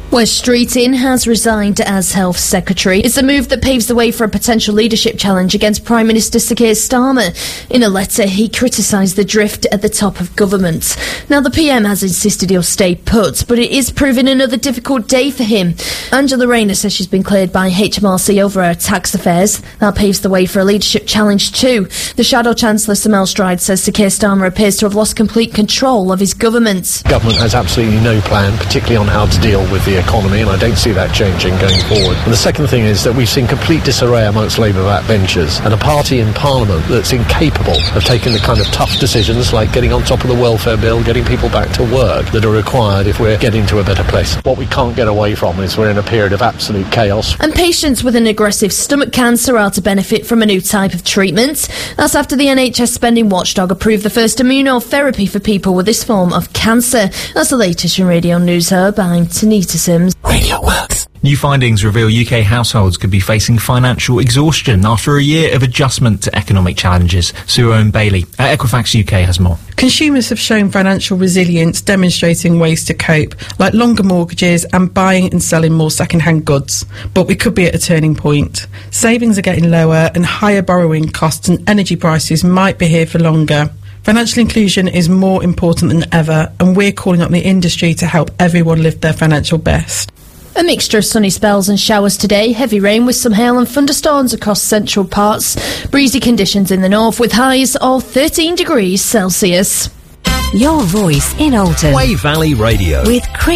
Wes Streeting has resigned as Health Secretary. It's a move that paves the way for a potential leadership challenge against Prime Minister Sir Keir Starmer. In a letter, he criticised the drift at the top of government. Now, the PM has insisted he'll stay put, but it is proving another difficult day for him. Angela Rayner says she's been cleared by HMRC over her tax affairs. That paves the way for a leadership challenge too. The Shadow Chancellor, Sir Mel Stride, says Sir Keir Starmer appears to have lost complete control of his government. Government has absolutely no plan, particularly on how to deal with the economy, and I don't see that changing going forward. And the second thing is that we've seen complete disarray amongst Labour backbenchers and a party in Parliament that's incapable of taking the kind of tough decisions like getting on top of the welfare bill, getting people back to work that are required if we're getting to a better place. What we can't get away from is we're in a period of absolute chaos. And patients with an aggressive stomach cancer are to benefit from a new type of treatment. That's after the NHS spending watchdog approved the first immunotherapy for people with this form of cancer. That's the latest from Radio News Hub. I'm Tanita Sims. Radio Works. New findings reveal UK households could be facing financial exhaustion after a year of adjustment to economic challenges. Sue Owen-Bailey at Equifax UK has more. Consumers have shown financial resilience, demonstrating ways to cope, like longer mortgages and buying and selling more second-hand goods. But we could be at a turning point. Savings are getting lower and higher borrowing costs and energy prices might be here for longer. Financial inclusion is more important than ever, and we're calling up the industry to help everyone live their financial best. A mixture of sunny spells and showers today, heavy rain with some hail and thunderstorms across central parts, breezy conditions in the north with highs of 13 degrees Celsius. Your voice in Alton. Way Valley Radio. With Chris